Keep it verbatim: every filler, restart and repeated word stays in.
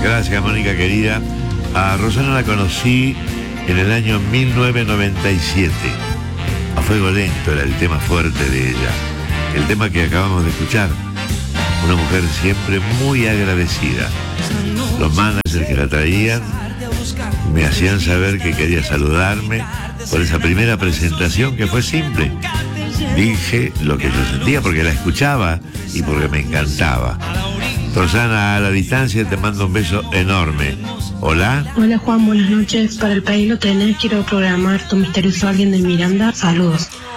Gracias, Mónica querida. A Rosana la conocí en el año mil novecientos noventa y siete. A Fuego Lento era el tema fuerte de ella. El tema que acabamos de escuchar. Una mujer siempre muy agradecida. Los managers que la traían me hacían saber que quería saludarme por esa primera presentación que fue simple. Dije lo que yo sentía porque la escuchaba y porque me encantaba. Rosana, a la distancia te mando un beso enorme. Hola. Hola Juan, buenas noches. Para el país lo tenés, quiero programar Tu misterioso alguien de Miranda. Saludos.